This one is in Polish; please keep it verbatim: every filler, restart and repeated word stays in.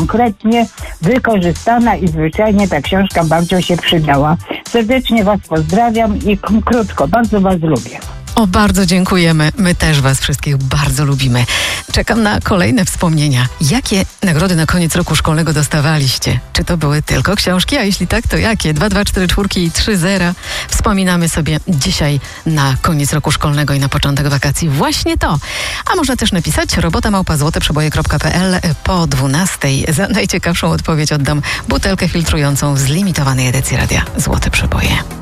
konkretnie wykorzystana i zwyczajnie ta książka bardzo się przydała. Serdecznie Was pozdrawiam i k- krótko, bardzo Was lubię. O, bardzo dziękujemy. My też Was wszystkich bardzo lubimy. Czekam na kolejne wspomnienia. Jakie nagrody na koniec roku szkolnego dostawaliście? Czy to były tylko książki? A jeśli tak, to jakie? dwa, dwa, cztery, czwórki i trzy zera. Wspominamy sobie dzisiaj na koniec roku szkolnego i na początek wakacji właśnie to. A można też napisać robota małpa złote przeboje kropka pe el po dwunastej. Za najciekawszą odpowiedź oddam butelkę filtrującą z limitowanej edycji Radia Złote Przeboje.